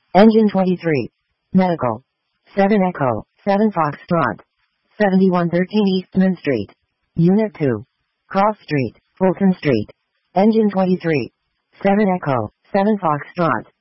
Engine 23. Medical. 7 Echo, 7 Foxtrot. 7113 Eastman Street. Unit 2. Cross Street, Fulton Street. Engine 23. 7 Echo, 7 Foxtrot.